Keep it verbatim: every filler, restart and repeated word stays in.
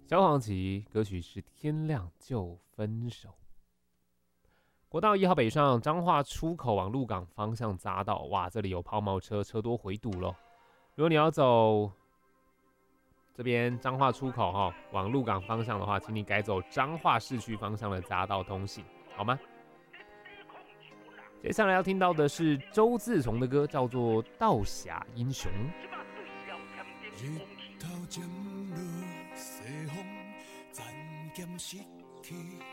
萧煌奇歌曲是《天亮就分手》。国道一号北上，彰化出口往鹿港方向匝道，哇，这里有抛锚车，车多回堵咯。如果你要走这边彰化出口哈，往鹿港方向的话，请你改走彰化市区方向的匝道通行，好吗？接下来要听到的是周自从的歌，叫做《道侠英雄》。 日头渐落，西风渐渐失去。